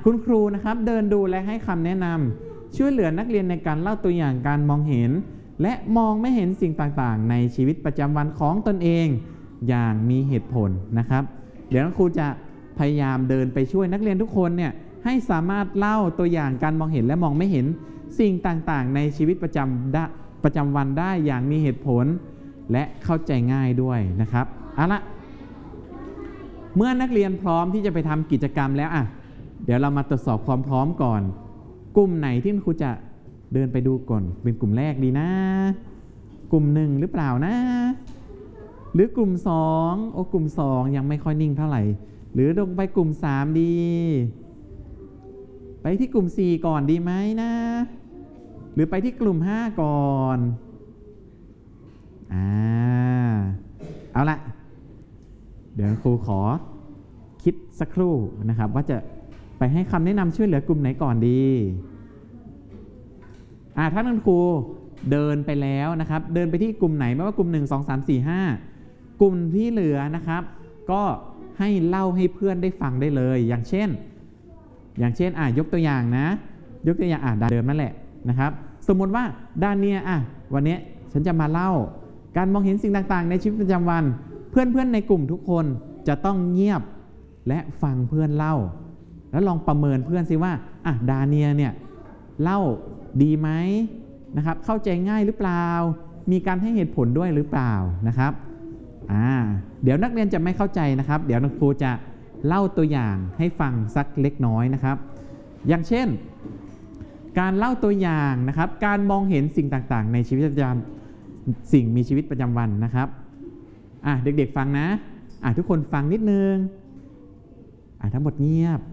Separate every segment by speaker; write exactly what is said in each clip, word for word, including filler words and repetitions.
Speaker 1: คุณครูนะครับเดินดูและให้คำแนะนำช่วยเหลือนักเรียนในการเล่าตัวอย่างการมองเห็นและมองไม่เห็นสิ่งต่างๆในชีวิตประจำวันของตนเองอย่างมีเหตุผลนะครับเดี๋ยวครูจะพยายามเดินไปช่วยนักเรียนทุกคนเนี่ยให้สามารถเล่าตัวอย่างการมองเห็นและมองไม่เห็นสิ่งต่างๆในชีวิตประจำประจำวันได้อย่างมีเหตุผลและเข้าใจง่ายด้วยนะครับเอาละเมื่อนักเรียนพร้อมที่จะไปทำกิจกรรมแล้วอ่ะเดี๋ยวเรามาตรวจสอบความพร้อมก่อนกลุ่มไหนที่ครูจะเดินไปดูก่อนเป็นกลุ่มแรกดีนะกลุ่มหนึ่งหรือเปล่านะหรือกลุ่มสองโอ้กลุ่มสองยังไม่ค่อยนิ่งเท่าไหร่หรือลงไปกลุ่มสามดีไปที่กลุ่มสี่ก่อนดีไหมนะหรือไปที่กลุ่มห้าก่อนอ่าเอาละเดี๋ยวครูขอคิดสักครู่นะครับว่าจะไปให้คำแนะนำช่วยเหลือกลุ่มไหนก่อนดีอ่าถ้าท่านครูเดินไปแล้วนะครับเดินไปที่กลุ่มไหนไม่ว่ากลุ่มหนึ่ง สอง สาม สี่ ห้ากลุ่มที่เหลือนะครับก็ให้เล่าให้เพื่อนได้ฟังได้เลยอย่างเช่นอย่างเช่นอ่ะยกตัวอย่างนะยกตัวอย่างอ่ะเดิมนั่นแหละนะครับสมมติว่าดาเนียอ่ะวันนี้ฉันจะมาเล่าการมองเห็นสิ่งต่างๆในชีวิตประจำวันเพื่อนๆในกลุ่มทุกคนจะต้องเงียบและฟังเพื่อนเล่าแล้วลองประเมินเพื่อนซิว่าอ่ะดาเนียเนี่ยเล่าดีไหมนะครับเข้าใจง่ายหรือเปล่ามีการให้เหตุผลด้วยหรือเปล่านะครับอ่าเดี๋ยวนักเรียนจะไม่เข้าใจนะครับเดี๋ยวครูจะเล่าตัวอย่างให้ฟังสักเล็กน้อยนะครับอย่างเช่นการเล่าตัวอย่างนะครับการมองเห็นสิ่งต่างๆในชีวิตประจำสิ่งมีชีวิตประจำวันนะครับอ่ะเด็กๆฟังนะอ่ะทุกคนฟังนิดนึงอ่ะทั้งหมดเงียบ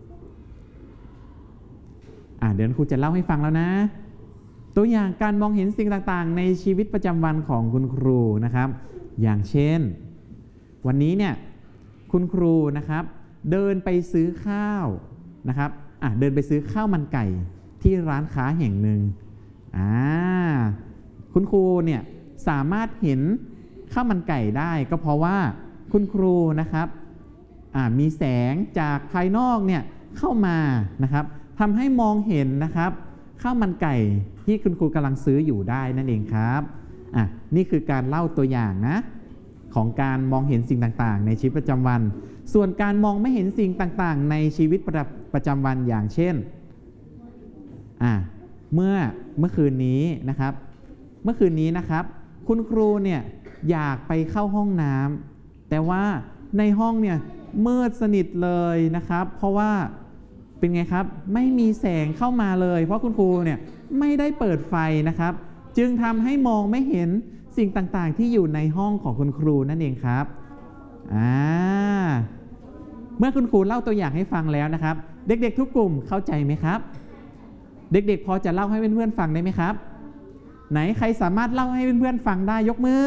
Speaker 1: อ่ะเดี๋ยวครูจะเล่าให้ฟังแล้วนะตัวอย่างการมองเห็นสิ่งต่างๆในชีวิตประจำวันของคุณครูนะครับอย่างเช่นวันนี้เนี่ยคุณครูนะครับเดินไปซื้อข้าวนะครับอ่ะเดินไปซื้อข้าวมันไก่ที่ร้านค้าแห่งหนึ่งอ่าคุณครูเนี่ยสามารถเห็นข้าวมันไก่ได้ก็เพราะว่าคุณครูนะครับอ่ามีแสงจากภายนอกเนี่ยเข้ามานะครับทำให้มองเห็นนะครับข้าวมันไก่ที่คุณครูกำลังซื้ออยู่ได้นั่นเองครับอ่ะนี่คือการเล่าตัวอย่างนะของการมองเห็นสิ่งต่างๆในชีวิตประจำวันส่วนการมองไม่เห็นสิ่งต่างๆในชีวิตประประจำวันอย่างเช่นอ่ะเมื่อเมื่อคืนนี้นะครับเมื่อคืนนี้นะครับคุณครูเนี่ยอยากไปเข้าห้องน้ำแต่ว่าในห้องเนี่ยมืดสนิทเลยนะครับเพราะว่าเป็นไงครับไม่มีแสงเข้ามาเลยเพราะคุณครูเนี่ยไม่ได้เปิดไฟนะครับจึงทำให้มองไม่เห็นสิ่งต่างๆที่อยู่ในห้องของคุณครูนั่นเองครับอ่าเมื่อคุณครูเล่าตัวอย่างให้ฟังแล้วนะครับเด็กๆทุกกลุ่มเข้าใจไหมครับเด็กๆพอจะเล่าให้เพื่อนๆฟังได้ไหมครับไหนใครสามารถเล่าให้เพื่อนๆฟังได้ยกมือ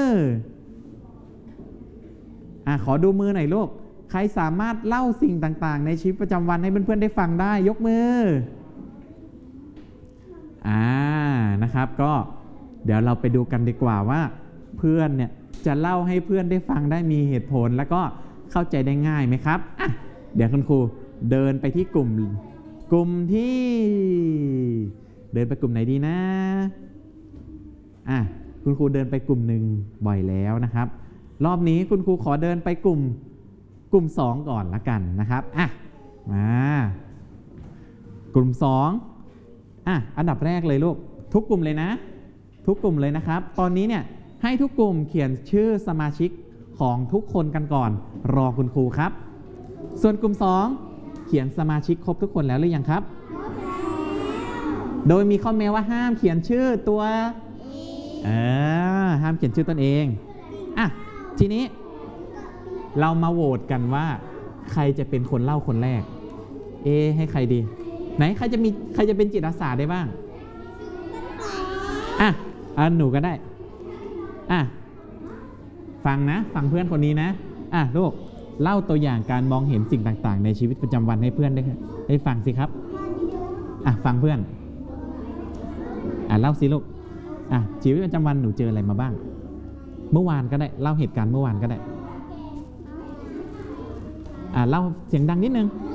Speaker 1: อ่ะขอดูมือหน่อยลูกใครสามารถเล่าสิ่งต่างๆในชีวิตประจำวันให้เพื่อนๆได้ฟังได้ยกมืออ่านะครับก็เดี๋ยวเราไปดูกันดีกว่าว่าเพื่อนเนี่ยจะเล่าให้เพื่อนได้ฟังได้มีเหตุผลแล้วก็เข้าใจได้ง่ายไหมครับอ่ะเดี๋ยวคุณครูเดินไปที่กลุ่มกลุ่มที่เดินไปกลุ่มไหนดีนะอ่ะคุณครูเดินไปกลุ่มหนึ่งบ่อยแล้วนะครับรอบนี้คุณครูขอเดินไปกลุ่มกลุ่มสองก่อนละกันนะครับอ่ะมากลุ่มสองอ่ะอันดับแรกเลยลูกทุกกลุ่มเลยนะทุกกลุ่มเลยนะครับตอนนี้เนี่ยให้ทุกกลุ่มเขียนชื่อสมาชิกของทุกคนกันก่อนรอคุณครูครับส่วนกลุ่มสองเขียนสมาชิกครบทุกคนแล้วหรือยังครับโดยมีข้อแม้ว่าห้ามเขียนชื่อตัวเออห้ามเขียนชื่อตนเองอ่ะทีนี้เรามาโหวตกันว่าใครจะเป็นคนเล่าคนแรกเอให้ใครดีไหนใครจะมีใครจะเป็นจิตอาสาได้บ้างอ่ะอ่ะหนูก็ได้อ่ะฟังนะฟังเพื่อนคนนี้นะอ่ะลูกเล่าตัวอย่างการมองเห็นสิ่งต่างๆในชีวิตประจำวันให้เพื่อนได้ได้ฟังสิครับอ่ะฟังเพื่อนอ่ะเล่าสิลูกอ่ะชีวิตประจำวันหนูเจออะไรมาบ้างเมื่อวานก็ได้เล่าเหตุการณ์เมื่อวานก็ได้อ่ะเล่าเสียงดังนิดนึง